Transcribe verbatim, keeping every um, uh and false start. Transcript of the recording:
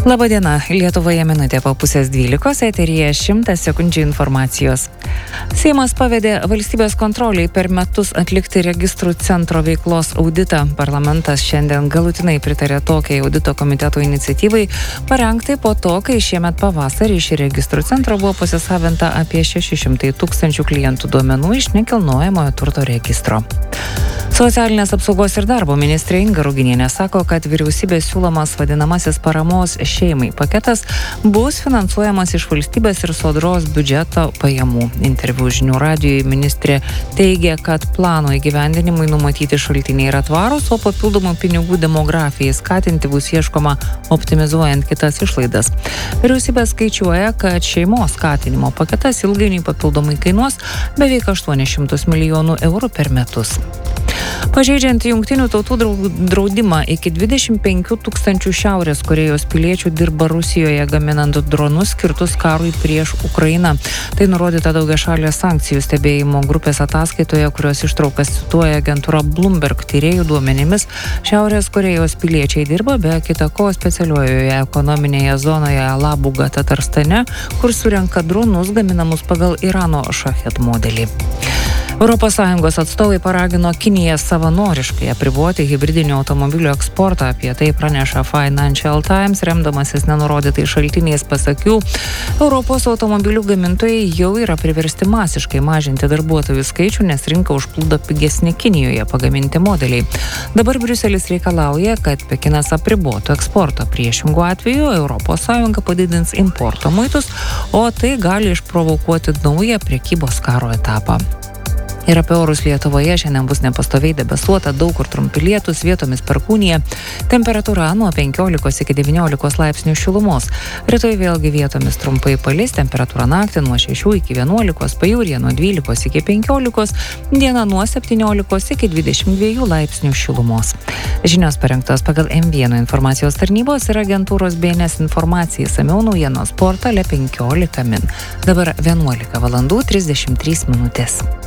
Labadiena, Lietuvoje minutė po pusės dvylikos, eteryje šimtas sekundžių informacijos. Seimas pavedė valstybės kontroliai per metus atlikti registrų centro veiklos auditą. Parlamentas šiandien galutinai pritarė tokiai audito komiteto iniciatyvai, parengtai po to, kai šiemet pavasarį iš registrų centro buvo pasisavinta apie šeši šimtai tūkstančių klientų duomenų iš nekilnojamojo turto registro. Socialinės apsaugos ir darbo ministrė Inga Ruginienė sako, kad vyriausybės siūlomas vadinamasis paramos šeimai paketas bus finansuojamas iš valstybės ir sodros biudžeto pajamų. Interviu Žinių radijui ministrė teigė, kad plano įgyvendinimui numatyti šaltiniai yra tvarūs, o papildomų pinigų demografijai skatinti bus ieškoma optimizuojant kitas išlaidas. Vyriausybė skaičiuoja, kad šeimos skatinimo paketas ilgainiui papildomai kainuos beveik aštuonis šimtus milijonų eurų per metus. Pažeidžiant Jungtinių tautų draudimą, iki dvidešimt penkių tūkstančių Šiaurės Korėjos piliečių dirba Rusijoje gaminant dronus skirtus karui prieš Ukrainą. Tai nurodyta daugiašalės sankcijų stebėjimo grupės ataskaitoje, kurios ištraukas cituoja agentūra Bloomberg tyrėjų duomenimis. Šiaurės Korėjos piliečiai dirba be kita ko specialiojoje ekonominėje zonoje Alabuga Tatarstane, kur surenka dronus gaminamus pagal Irano Shahed modelį. Europos Sąjungos atstovai paragino Kiniją savanoriškai apriboti hibridinių automobilių eksportą. Apie tai praneša Financial Times, remdamasis nenurodytais šaltiniais. Pasak jų, Europos automobilių gamintojai jau yra priversti masiškai mažinti darbuotojų skaičių, nes rinka užplūdo pigesni Kinijoje pagaminti modeliai. Dabar Briuselis reikalauja, kad Pekinas apribotų eksportą. Priešingų atveju Europos Sąjunga padidins importo muitus, o tai gali išprovokuoti naują prekybos karo etapą. Ir apie orus Lietuvoje šiandien bus nepastoviai debesuota, daug kur trumpi lietūs, vietomis perkūnija. Temperatūra nuo penkiolikos iki devyniolikos laipsnių šilumos. Rytoj vėlgi vietomis trumpai palis, temperatūra naktį nuo šešių iki vienuolikos, pajūryje nuo dvylikos iki penkiolikos, diena nuo septyniolikos iki dvidešimt dviejų laipsnių šilumos. Žinios parengtos pagal M vienas informacijos tarnybos ir agentūros B N S informacija, išsamiau naujienos portale penkiolika min. Dabar vienuolika valandų trisdešimt trys minutės.